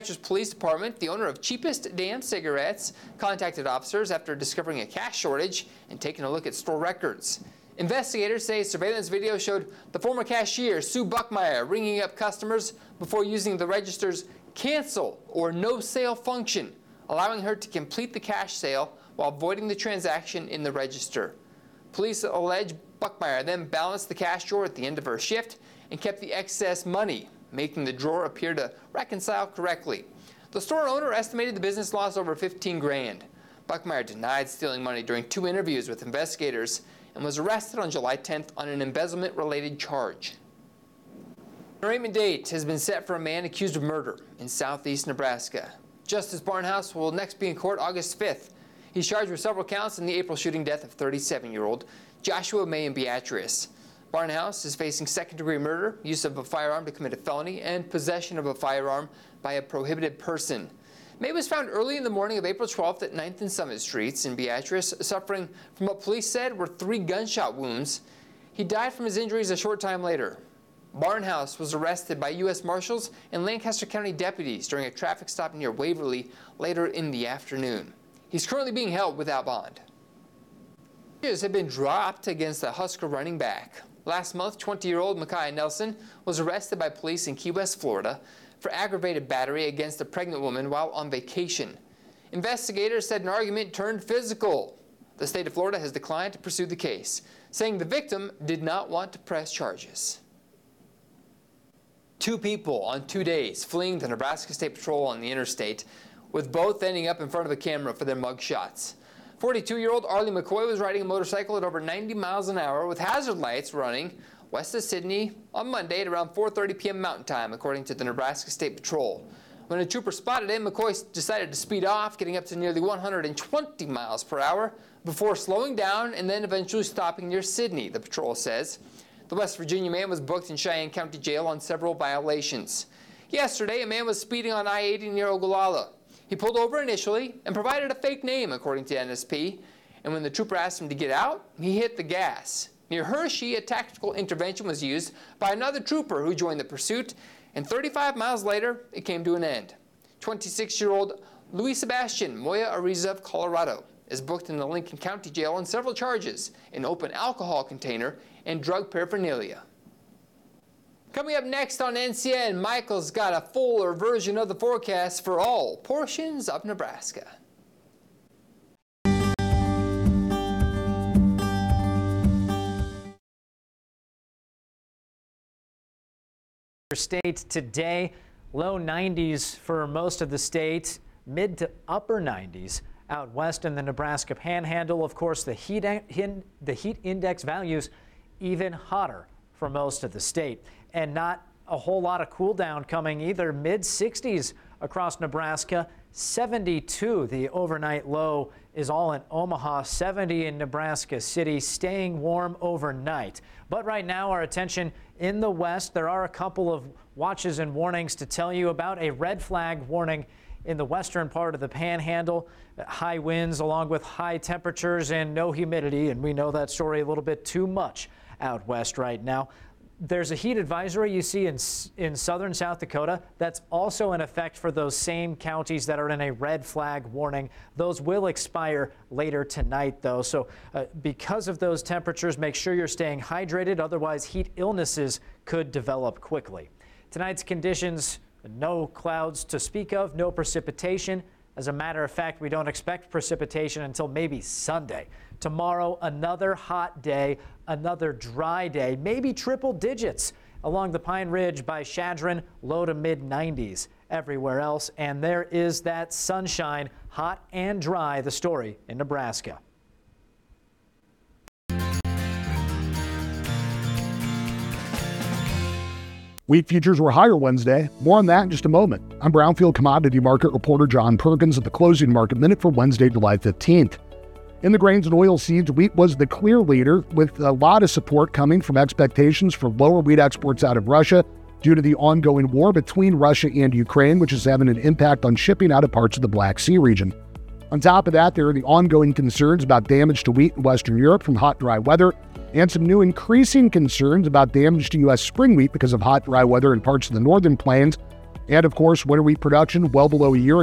Police Department, the owner of Cheapest Damn Cigarettes, contacted officers after discovering a cash shortage and taking a look at store records. Investigators say surveillance video showed the former cashier, Sue Buckmeyer, ringing up customers before using the register's cancel or no sale function, allowing her to complete the cash sale while voiding the transaction in the register. Police allege Buckmeyer then balanced the cash drawer at the end of her shift and kept the excess money, making the drawer appear to reconcile correctly. The store owner estimated the business loss over $15 grand. Buckmeyer denied stealing money during 2 interviews with investigators and was arrested on July 10th on an embezzlement-related charge. An arraignment date has been set for a man accused of murder in southeast Nebraska. Justice Barnhouse will next be in court August 5th. He's charged with several counts in the April shooting death of 37-year-old Joshua May and Beatrice. Barnhouse is facing second-degree murder, use of a firearm to commit a felony, and possession of a firearm by a prohibited person. May was found early in the morning of April 12th at 9th and Summit Streets in Beatrice, suffering from what police said were 3 gunshot wounds. He died from his injuries a short time later. Barnhouse was arrested by U.S. Marshals and Lancaster County deputies during a traffic stop near Waverly later in the afternoon. He's currently being held without bond. Charges have been dropped against the Husker running back. Last month, 20-year-old Micaiah Nelson was arrested by police in Key West, Florida, for aggravated battery against a pregnant woman while on vacation. Investigators said an argument turned physical. The state of Florida has declined to pursue the case, saying the victim did not want to press charges. 2 people on 2 days fleeing the Nebraska State Patrol on the interstate, with both ending up in front of a camera for their mugshots. 42-year-old Arlie McCoy was riding a motorcycle at over 90 miles an hour with hazard lights running west of Sydney on Monday at around 4:30 p.m. Mountain Time, according to the Nebraska State Patrol. When a trooper spotted him, McCoy decided to speed off, getting up to nearly 120 miles per hour before slowing down and then eventually stopping near Sydney, the patrol says. The West Virginia man was booked in Cheyenne County Jail on several violations. Yesterday, a man was speeding on I-80 near Ogallala. He pulled over initially and provided a fake name, according to NSP, and when the trooper asked him to get out, he hit the gas. Near Hershey, a tactical intervention was used by another trooper who joined the pursuit, and 35 miles later, it came to an end. 26-year-old Luis Sebastian Moya Ariza of Colorado is booked in the Lincoln County Jail on several charges, an open alcohol container, and drug paraphernalia. Coming up next on NCN, Michael's got a fuller version of the forecast for all portions of Nebraska. State today, low 90s for most of the state, mid to upper 90s out west in the Nebraska Panhandle. Of course, the heat index values even hotter for most of the state, and not a whole lot of cool down coming either. Mid 60s across Nebraska, 72 the overnight low is all in Omaha, 70 in Nebraska City, staying warm overnight. But right now our attention in the west, there are a couple of watches and warnings to tell you about. A red flag warning in the western part of the Panhandle, high winds along with high temperatures and no humidity, and we know that story a little bit too much out west right now. There's a heat advisory you see in southern South Dakota that's also in effect for those same counties that are in a red flag warning. Those will expire later tonight, though. So because of those temperatures, make sure you're staying hydrated. Otherwise, heat illnesses could develop quickly. Tonight's conditions, no clouds to speak of, no precipitation. As a matter of fact, we don't expect precipitation until maybe Sunday. Tomorrow, another hot day, another dry day, maybe triple digits along the Pine Ridge by Chadron, low to mid 90s everywhere else. And there is that sunshine, hot and dry, the story in Nebraska. Wheat futures were higher Wednesday. More on that in just a moment. I'm Brownfield commodity market reporter John Perkins at the closing market minute for Wednesday, July 15th. In the grains and oilseeds, wheat was the clear leader, with a lot of support coming from expectations for lower wheat exports out of Russia due to the ongoing war between Russia and Ukraine, which is having an impact on shipping out of parts of the Black Sea region. On top of that, there are the ongoing concerns about damage to wheat in Western Europe from hot, dry weather, and some new increasing concerns about damage to U.S. spring wheat because of hot, dry weather in parts of the northern plains And of course, winter wheat production well below a year